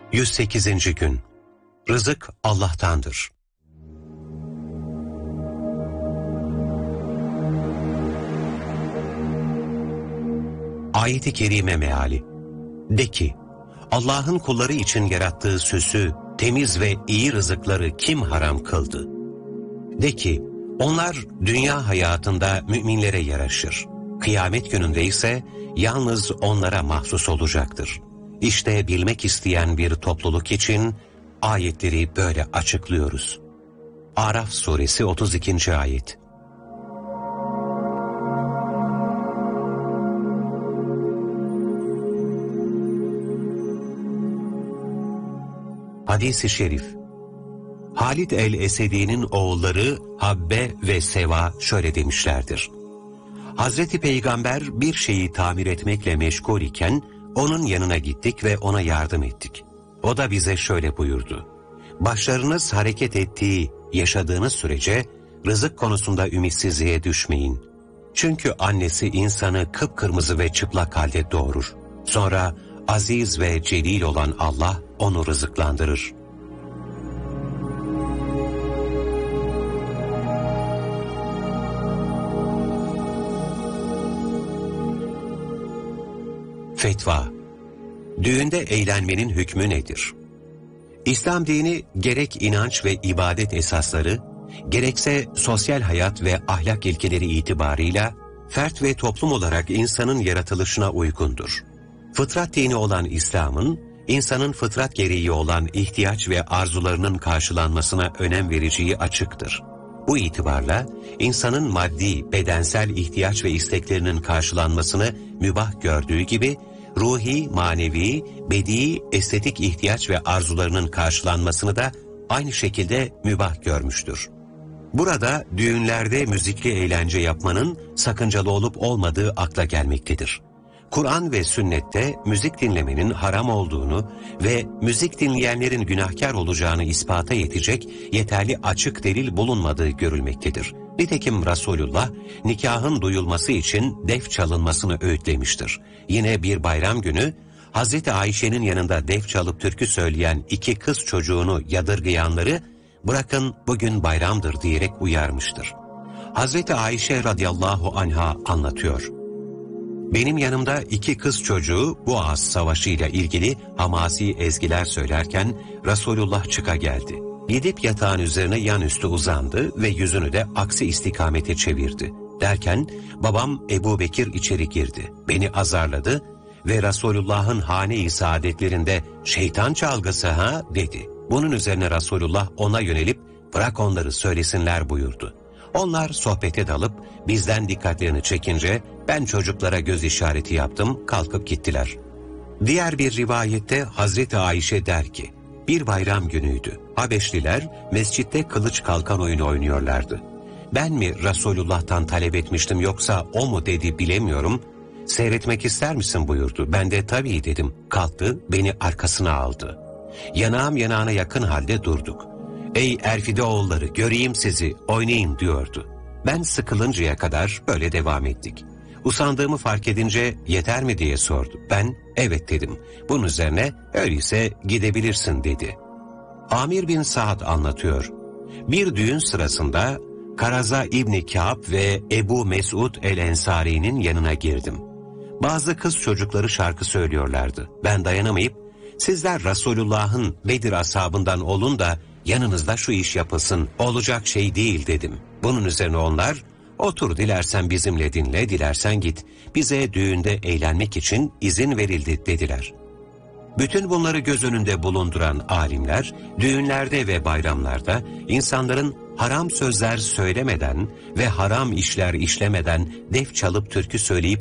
108. Gün. Rızık Allah'tandır. Ayet-i Kerime meali. De ki, Allah'ın kulları için yarattığı süsü, temiz ve iyi rızıkları kim haram kıldı? De ki, onlar dünya hayatında müminlere yaraşır. Kıyamet gününde ise yalnız onlara mahsus olacaktır. İşte bilmek isteyen bir topluluk için ayetleri böyle açıklıyoruz. Araf suresi 32. ayet. Hadis-i şerif. Halid el-Esedi'nin oğulları Habbe ve Seva şöyle demişlerdir. Hazreti Peygamber bir şeyi tamir etmekle meşgul iken onun yanına gittik ve ona yardım ettik. O da bize şöyle buyurdu. Başlarınız hareket ettiği, yaşadığınız sürece rızık konusunda ümitsizliğe düşmeyin. Çünkü annesi insanı kıpkırmızı ve çıplak halde doğurur. Sonra aziz ve celil olan Allah onu rızıklandırır. Fetva. Düğünde eğlenmenin hükmü nedir? İslam dini gerek inanç ve ibadet esasları, gerekse sosyal hayat ve ahlak ilkeleri itibarıyla fert ve toplum olarak insanın yaratılışına uygundur. Fıtrat dini olan İslam'ın, insanın fıtrat gereği olan ihtiyaç ve arzularının karşılanmasına önem vereceği açıktır. Bu itibarla insanın maddi, bedensel ihtiyaç ve isteklerinin karşılanmasını mübah gördüğü gibi, ruhi, manevi, bedi, estetik ihtiyaç ve arzularının karşılanmasını da aynı şekilde mübah görmüştür. Burada düğünlerde müzikli eğlence yapmanın sakıncalı olup olmadığı akla gelmektedir. Kur'an ve sünnette müzik dinlemenin haram olduğunu ve müzik dinleyenlerin günahkar olacağını ispata yetecek yeterli açık delil bulunmadığı görülmektedir. Nitekim Resulullah nikahın duyulması için def çalınmasını öğütlemiştir. Yine bir bayram günü Hazreti Ayşe'nin yanında def çalıp türkü söyleyen iki kız çocuğunu yadırgayanları bırakın bugün bayramdır diyerek uyarmıştır. Hazreti Ayşe radıyallahu anha anlatıyor. Benim yanımda iki kız çocuğu Boğaz Savaşı ile ilgili hamasi ezgiler söylerken Resulullah çıka geldi. Gidip yatağın üzerine yanüstü uzandı ve yüzünü de aksi istikamete çevirdi. Derken babam Ebu Bekir içeri girdi. Beni azarladı ve Resulullah'ın hane-i saadetlerinde şeytan çalgısı ha dedi. Bunun üzerine Resulullah ona yönelip bırak onları söylesinler buyurdu. Onlar sohbete dalıp bizden dikkatlerini çekince ben çocuklara göz işareti yaptım, kalkıp gittiler. Diğer bir rivayette Hazreti Ayşe der ki, bir bayram günüydü. Habeşliler mescitte kılıç kalkan oyunu oynuyorlardı. Ben mi Resulullah'tan talep etmiştim yoksa o mu dedi bilemiyorum. Seyretmek ister misin buyurdu. Ben de tabii dedim. Kalktı, beni arkasına aldı. Yanağım yanağına yakın halde durduk. Ey Erfide oğulları göreyim sizi, oynayın diyordu. Ben sıkılıncaya kadar böyle devam ettik. Usandığımı fark edince yeter mi diye sordu. Ben evet dedim. Bunun üzerine öyleyse gidebilirsin dedi. Amir bin Saad anlatıyor. Bir düğün sırasında Karaza İbni Kâb ve Ebu Mesud el-Ensari'nin yanına girdim. Bazı kız çocukları şarkı söylüyorlardı. Ben dayanamayıp sizler Resulullah'ın Bedir ashabından olun da yanınızda şu iş yapılsın, olacak şey değil dedim. Bunun üzerine onlar, otur dilersen bizimle dinle, dilersen git. Bize düğünde eğlenmek için izin verildi dediler. Bütün bunları göz önünde bulunduran alimler, düğünlerde ve bayramlarda insanların haram sözler söylemeden ve haram işler işlemeden def çalıp türkü söyleyip